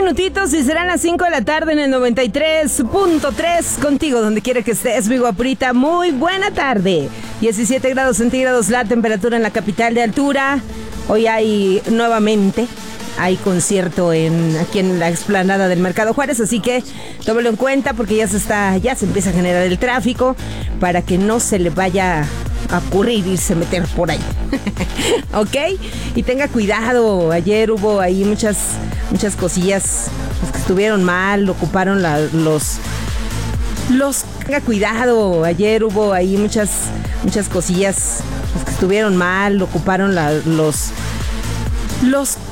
minutitos y serán las 5 de la tarde en el 93.3. Contigo, donde quiera que estés, mi guaprita. Muy buena tarde. 17 grados centígrados la temperatura en la capital de altura. Hoy hay concierto aquí en la explanada del Mercado Juárez, así que tómelo en cuenta porque ya se empieza a generar el tráfico para que no se le vaya a ocurrir irse a meter por ahí. ¿Ok? Y tenga cuidado, ayer hubo ahí muchas cosillas pues, que estuvieron mal, ocuparon tenga cuidado, ayer hubo ahí muchas cosillas pues, que estuvieron mal, ocuparon